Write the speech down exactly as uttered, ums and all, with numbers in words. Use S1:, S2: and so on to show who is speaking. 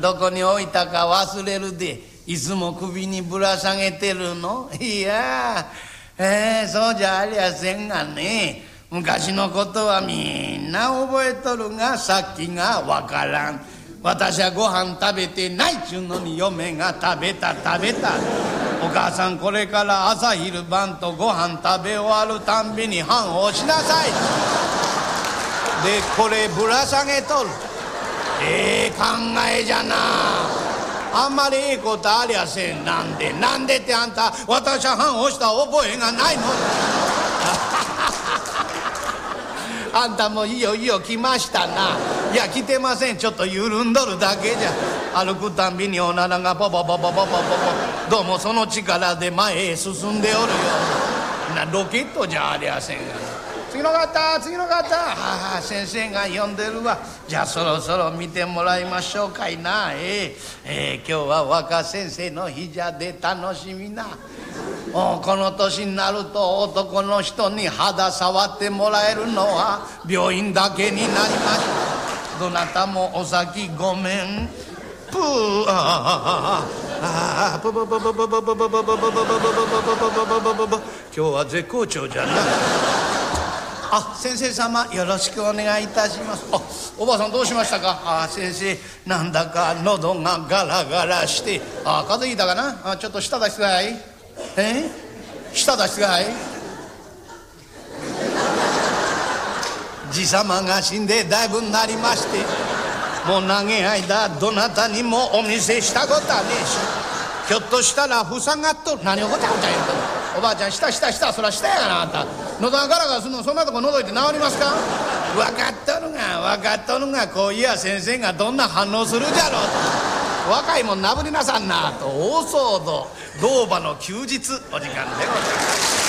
S1: どこに置いたか忘れるで、いつも首にぶら下げてるの。いやえー、そうじゃありゃせんがね、昔のことはみんな覚えとるが先がわからん。私はご飯食べてないっちゅうのに嫁が食べた食べた。お母さんこれから朝昼晩とご飯食べ終わるたんびに飯をしなさい。でこれぶら下げとる。ええー、考えじゃな。あんまりいいことありゃせん。なんでなんでってあんた私は飯をした覚えがないの。あんたもいいよいいよ来ましたな。いや来てません、ちょっと緩んどるだけじゃ。歩くたんびにおならがポポポポポポポポ、どうもその力で前へ進んでおるよ。なロケットじゃありゃせんがな。次の方次の方、ああ先生が呼んでるわ。じゃあそろそろ見てもらいましょうかいな。えー、えー、今日は若先生の日じゃで楽しみな。おこの年になると男の人に肌触ってもらえるのは病院だけになりました。どなたもお先ごめん。プーあああププププププププププププププププププ、今日は絶好調じゃな。あ、先生様よろしくお願いいたします。あ、おばあさんどうしましたか。あ、先生なんだか喉がガラガラして。あ、風邪ひいたかな。あ、ちょっと舌出してください。え舌出してください。じさまが死んでだいぶなりまして、もう長い間どなたにもお見せしたことはねえし、ひょっとしたら塞がっとる。何をごちゃごちゃ言うとる。おばあちゃん舌舌舌、そら舌やがな。あんた喉がガラガラするのそんなとこ覗いて治りますか。分かっとるが分かっとるが、こういや先生がどんな反応するじゃろうと。若いもんなぶりなさんなと大騒動。老婆の休日お時間でございます。